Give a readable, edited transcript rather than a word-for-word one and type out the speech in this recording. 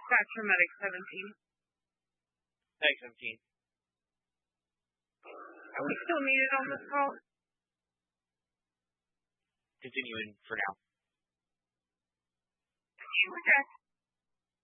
Spectrum Medic 17. Medic 17. Are we still needed on this call? Continuing for now. Okay.